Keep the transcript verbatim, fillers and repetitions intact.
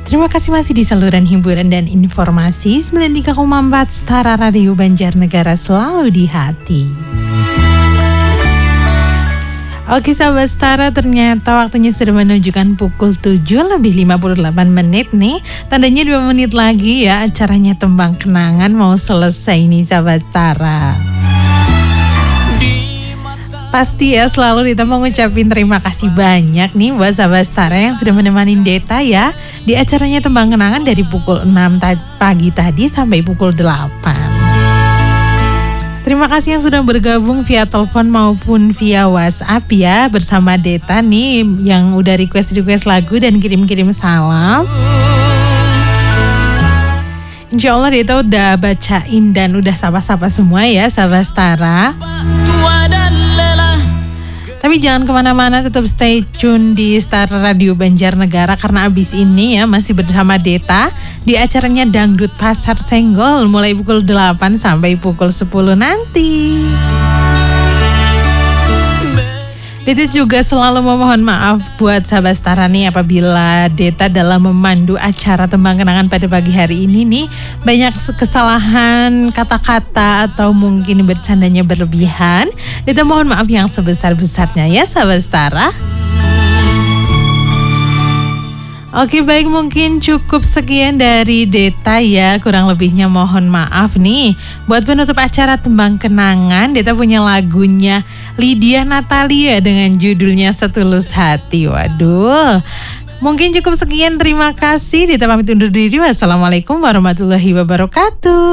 Terima kasih masih di saluran hiburan dan informasi sembilan puluh tiga koma empat Setara Radio Banjarnegara, selalu di hati. Oke sahabat Setara, ternyata waktunya sudah menunjukkan pukul tujuh lebih lima puluh delapan menit nih. Tandanya dua menit lagi ya acaranya Tembang Kenangan mau selesai nih sahabat Setara. Pasti ya selalu Dita mau ngucapin terima kasih banyak nih buat sahabat Setara yang sudah menemani Dita ya di acaranya Tembang Kenangan dari pukul enam pagi tadi sampai pukul delapan. Terima kasih yang sudah bergabung via telepon maupun via WhatsApp ya bersama Dita nih yang udah request-request lagu dan kirim-kirim salam. Insya Allah Dita udah bacain dan udah sapa-sapa semua ya sahabat Setara. Tapi jangan kemana-mana, tetap stay tune di Setara Radio Banjarnegara karena abis ini ya masih bersama Deta di acaranya Dangdut Pasar Senggol mulai pukul delapan sampai pukul sepuluh nanti. Deta juga selalu memohon maaf buat sahabat Setara nih apabila Deta dalam memandu acara Tembang Kenangan pada pagi hari ini nih banyak kesalahan kata-kata atau mungkin bercandanya berlebihan. Deta mohon maaf yang sebesar-besarnya ya sahabat Setara. Oke baik, mungkin cukup sekian dari Deta ya, kurang lebihnya mohon maaf nih. Buat penutup acara Tembang Kenangan, Deta punya lagunya Lydia Natalia dengan judulnya Setulus Hati. Waduh, mungkin cukup sekian, terima kasih. Deta pamit undur diri, wassalamualaikum warahmatullahi wabarakatuh.